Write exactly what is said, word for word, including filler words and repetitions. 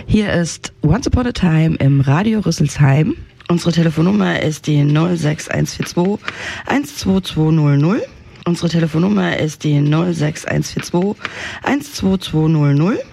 Hier ist Once Upon a Time im Radio Rüsselsheim. Unsere Telefonnummer ist die null sechs eins vier zwei eins zwei zwei null null. Unsere Telefonnummer ist die null sechs eins vier zwei eins zwei zwei null null.